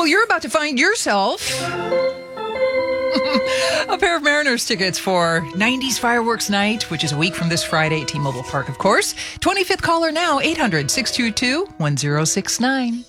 you're about to find yourself a pair of Mariners tickets for 90s Fireworks Night, which is a week from this Friday at T-Mobile Park, of course. 25th caller now, 800-622-1069.